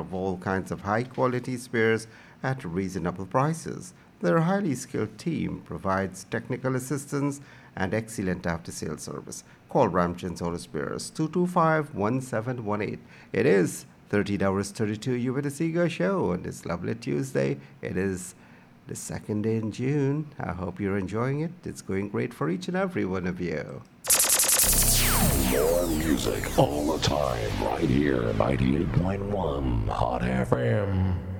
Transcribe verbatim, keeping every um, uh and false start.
of all kinds of high quality spares at reasonable prices. Their highly skilled team provides technical assistance and excellent after sales service. Call Ramchand's Auto Spares two two five, one seven one eight. It is thirteen hours thirty-two. You with the Seagull Show on this lovely Tuesday. It is the second day in June. I hope you're enjoying it. It's going great for each and every one of you. More music all the time, right here, ninety-eight point one Hot F M.